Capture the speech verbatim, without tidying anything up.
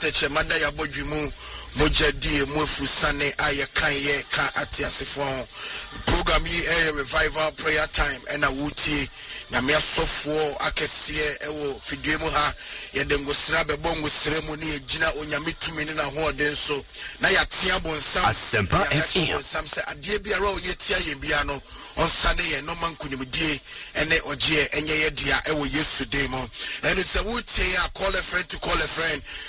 teche mada ya bodwimu moja die mwefu sane aye kanye ka ati asifo program yi a revival prayer time ena wuti nyame asofo akese ewo fidue mu ha ye dengo sra bebo ngosre mu ne egina onyame tumi ne na hoden so na ya tia bonsam Asempa F M bonsam se ade biara o ye tia ye bia no onsane ye no mankunimdie ene oje enye ye dia ewo Yesu demo enu se wuti ya call a friend to call a friend